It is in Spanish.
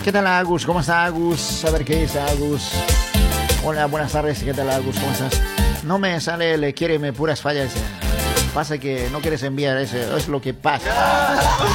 ¿Qué tal, Agus? ¿Cómo está, Agus? A ver qué dice Agus. Hola, buenas tardes. ¿Qué tal, Agus? ¿Cómo estás? No me sale, le quiere puras fallas. Pasa que no quieres enviar eso. Es lo que pasa.